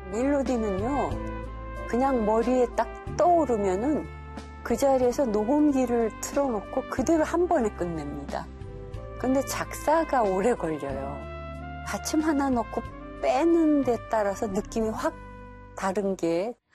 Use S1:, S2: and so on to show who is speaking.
S1: 멜로디는요, 그냥 머리에 딱 떠오르면은 그 자리에서 녹음기를 틀어놓고 그대로 한 번에 끝냅니다. 근데 작사가 오래 걸려요. 받침 하나 넣고 빼는 데 따라서 느낌이 확 다른 게